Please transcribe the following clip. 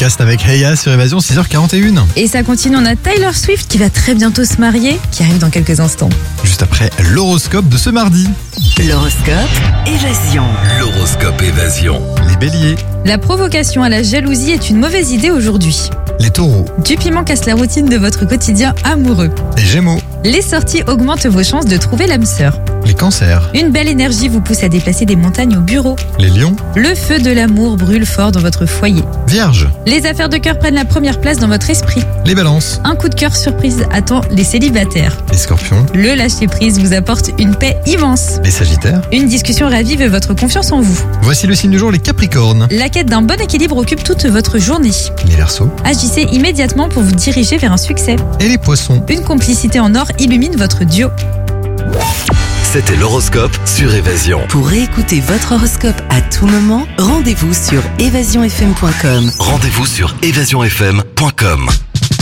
podcast avec Heya sur Évasion, 6h41. Et ça continue, on a Taylor Swift qui va très bientôt se marier, qui arrive dans quelques instants. Juste après l'horoscope de ce mardi. L'horoscope Évasion. L'horoscope Évasion. Les béliers, La provocation à la jalousie est une mauvaise idée aujourd'hui. les taureaux, Du piment casse la routine de votre quotidien amoureux. les gémeaux, Les sorties augmentent vos chances de trouver l'âme sœur. les cancers, Une belle énergie vous pousse à déplacer des montagnes au bureau. les lions, Le feu de l'amour brûle fort dans votre foyer. vierges, Les affaires de cœur prennent la première place dans votre esprit. les balances, Un coup de cœur surprise attend les célibataires. les scorpions, Le lâcher-prise vous apporte une paix immense. les sagittaires. Une discussion ravive votre confiance en vous. Voici le signe du jour, les capricornes, La quête d'un bon équilibre occupe toute votre journée. les verseaux Agissez immédiatement pour vous diriger vers un succès. et les poissons. Une complicité en or illumine votre duo. C'était l'horoscope sur Évasion. Pour réécouter votre horoscope à tout moment, rendez-vous sur évasionfm.com. Rendez-vous sur évasionfm.com.